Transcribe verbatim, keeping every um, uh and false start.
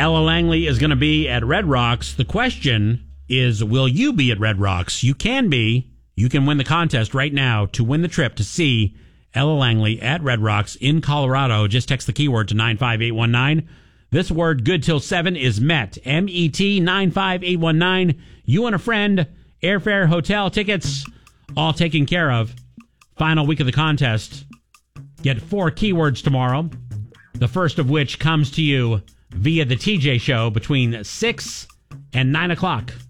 Ella Langley is going to be at Red Rocks. The question is, will you be at Red Rocks? You can be. You can win the contest right now to win the trip to see Ella Langley at Red Rocks in Colorado. Just text the keyword to nine five eight one nine. This word, good till seven, is met. M E T nine five eight one nine. You and a friend, airfare, hotel, tickets, all taken care of. Final week of the contest. Get four keywords tomorrow. The first of which comes to you via the T J Show between six and nine o'clock.